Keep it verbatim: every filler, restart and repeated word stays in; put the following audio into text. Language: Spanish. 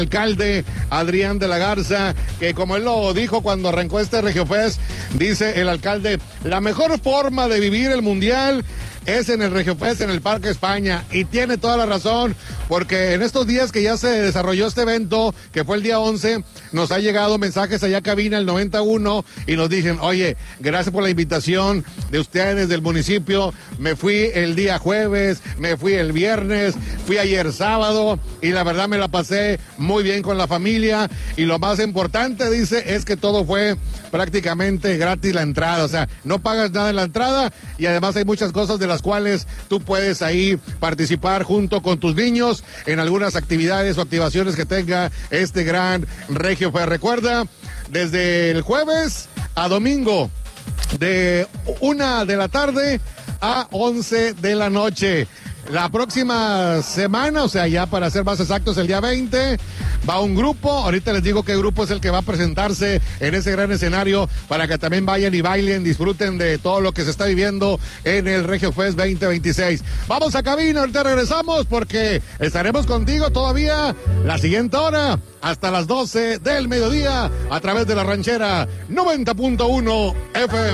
alcalde Adrián de la Garza, que como él lo dijo cuando arrancó este RegioFest, dice el alcalde, la mejor forma de vivir el mundial es en el RegioFest, en el Parque España, y tiene toda la razón, porque en estos días que ya se desarrolló este evento, que fue el día once, nos ha llegado mensajes allá a cabina, el noventa y uno, y nos dicen, oye, gracias por la invitación de ustedes del municipio, me fui el día jueves, me fui el viernes, fui ayer sábado, y la verdad me la pasé muy bien con la familia, y lo más importante, dice, es que todo fue prácticamente gratis la entrada, o sea, no pagas nada en la entrada, y además hay muchas cosas de las cuales tú puedes ahí participar junto con tus niños en algunas actividades o activaciones que tenga este gran RegioFest. Recuerda, desde el jueves a domingo, de una de la tarde a once de la noche. La próxima semana, o sea, ya para ser más exactos, el día veinte, va un grupo. Ahorita les digo qué grupo es el que va a presentarse en ese gran escenario para que también vayan y bailen, disfruten de todo lo que se está viviendo en el RegioFest veinte veintiséis. Vamos a cabina, ahorita regresamos porque estaremos contigo todavía la siguiente hora hasta las doce del mediodía a través de la ranchera noventa punto uno F M.